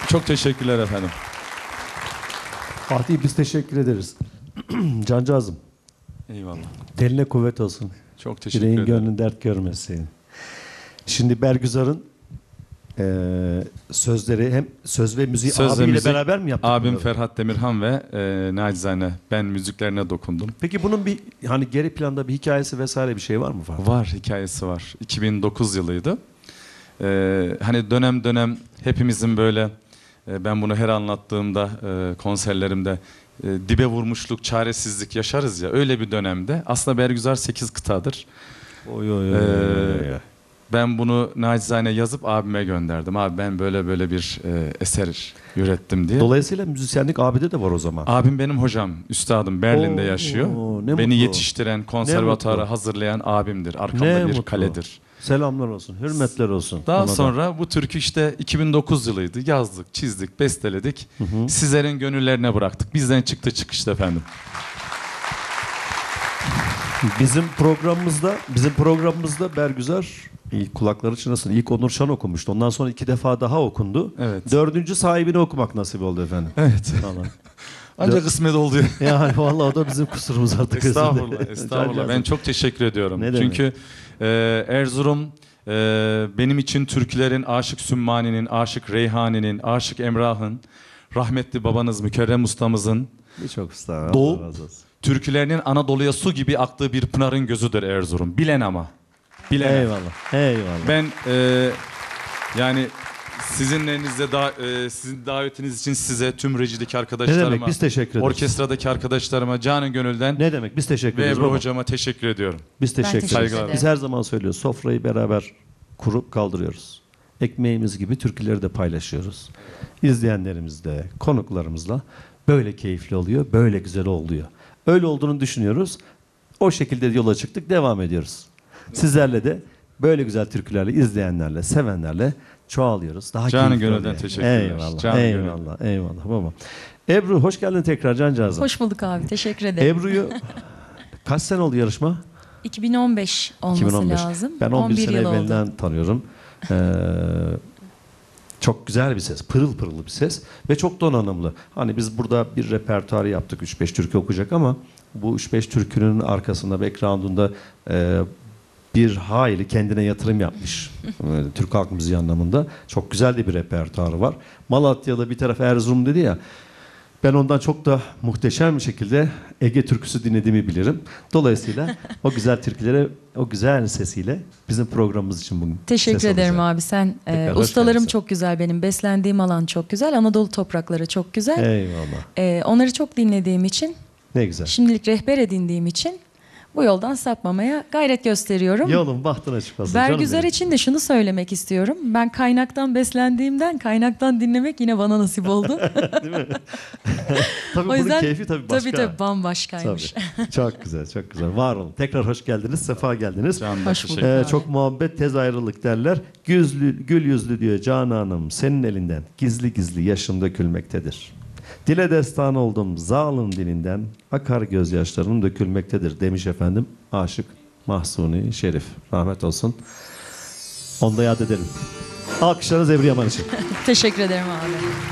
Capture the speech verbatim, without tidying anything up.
Çok teşekkürler efendim. Fatih biz teşekkür ederiz. Cancağızım. Eyvallah. Deline kuvvet olsun. Çok teşekkür Yüreğin ederim. gönlün dert görmesin. Şimdi Bergüzar'ın eee sözleri hem söz ve müziği Söz ve abiyle müzik, beraber mi yaptık? Abim bunları? Ferhat Demirhan ve e, nacizane ben müziklerine dokundum. Peki bunun bir hani geri planda bir hikayesi vesaire bir şey var mı Fatih? Var, hikayesi var. iki bin dokuz yılıydı. Ee, hani dönem dönem hepimizin böyle e, ben bunu her anlattığımda e, konserlerimde e, dibe vurmuşluk, çaresizlik yaşarız ya, öyle bir dönemde. Aslında Bergüzar sekiz kıtadır. Oy oy oy, Ee, oy, oy. Ben bunu nacizane yazıp abime gönderdim. Abi ben böyle böyle bir e, eser ürettim diye. Dolayısıyla müzisyenlik abide de var o zaman. Abim benim hocam, üstadım, Berlin'de Oo, yaşıyor. ne Beni mutlu. yetiştiren, konservatuara mutlu. hazırlayan abimdir. Arkamda Ne bir mutlu. kaledir. Selamlar olsun, hürmetler olsun. Daha ona da. sonra bu türkü işte iki bin dokuz yılıydı. Yazdık, çizdik, besteledik. Hı hı. Sizlerin gönüllerine bıraktık. Bizden çıktı çıkışta efendim. Bizim programımızda, bizim programımızda Bergüzar ilk kulakları çınlasın. İlk Onur Şan okumuştu. Ondan sonra iki defa daha okundu. Evet. Dördüncü sahibini okumak nasip oldu efendim. Evet. Vallahi. Ancak kısmet oldu. Yani vallahi o da bizim kusurumuz artık. Estağfurullah, estağfurullah. Ben çok teşekkür ediyorum. Ne demek? Çünkü e, Erzurum e, benim için türkülerin Aşık Sümmani'nin, Aşık Reyhani'nin, Aşık Emrah'ın, rahmetli babanız Mükerrem ustamızın Birçok usta. Doğu Allah razı olsun. türkülerinin Anadolu'ya su gibi aktığı bir pınarın gözüdür Erzurum. Bilen ama. Bilen. Eyvallah. Eyvallah. Ben e, yani sizin elinizde da, e, sizin davetiniz için size, tüm rejideki Ne arkadaşlarıma, demek? Biz teşekkür ederiz. orkestradaki arkadaşlarıma canı gönülden Ne demek? Biz teşekkür ve ederiz. Ebru baba. hocama teşekkür ediyorum. Biz teşekkür ederiz. teşekkür ederim. Biz her zaman söylüyoruz. Sofrayı beraber kurup kaldırıyoruz. Ekmeğimiz gibi türküleri de paylaşıyoruz. İzleyenlerimizle, konuklarımızla böyle keyifli oluyor, böyle güzel oluyor. Öyle olduğunu düşünüyoruz. O şekilde yola çıktık, devam ediyoruz. Sizlerle de böyle güzel türkülerle, izleyenlerle, sevenlerle çoğalıyoruz. Daha Canı keyifli gönülden oluyor. teşekkürler. Eyvallah, Canı eyvallah, eyvallah baba. Ebru hoş geldin tekrar cancağızım. Hoş bulduk abi. Teşekkür ederim. Ebru'yu kaç sene oldu yarışma? iki bin on beş olması iki bin on beş. lazım. Ben on bir sene yıl oldu. evvelinden tanıyorum. Ee, çok güzel bir ses, pırıl pırıl bir ses ve çok donanımlı. Hani biz burada bir repertuar yaptık, üç beş türkü okuyacak ama bu üç beş türkünün arkasında, background'unda e, bir hayli kendine yatırım yapmış. Böyle Türk halk müziği anlamında. Çok güzel de bir repertuarı var. Malatya'da bir taraf Erzurum dedi ya. Ben ondan çok da muhteşem bir şekilde Ege türküsü dinlediğimi bilirim. Dolayısıyla o güzel türkülere, o güzel sesiyle bizim programımız için bugün Teşekkür ses ederim alacak. abi. Sen Tekrar e, hoş ustalarım geldin. çok güzel benim. Beslendiğim alan çok güzel. Anadolu toprakları çok güzel. Eyvallah. E, onları çok dinlediğim için, Ne güzel. şimdilik rehber edindiğim için bu yoldan sapmamaya gayret gösteriyorum. Yolun bahtın açık olsun. canım Bergüzar benim. için de şunu söylemek istiyorum. Ben kaynaktan beslendiğimden kaynaktan dinlemek yine bana nasip oldu. Tabii O bunun yüzden keyfi tabii başka. tabii tabii bambaşkaymış. Tabii. Çok güzel, çok güzel. Var olun. Tekrar hoş geldiniz, sefa geldiniz. Canım Hoş teşekkür bulduk. ederim. Ee, çok muhabbet tez ayrılık derler. Güzlü, gül yüzlü diyor Cananım senin elinden gizli gizli yaşım dökülmektedir. Dile destan oldum zalim dilinden akar gözyaşlarım dökülmektedir demiş efendim Aşık Mahsuni Şerif. Rahmet olsun. Onu da yad edelim. Alkışlarınız Ebru Yaman için. Teşekkür ederim abi.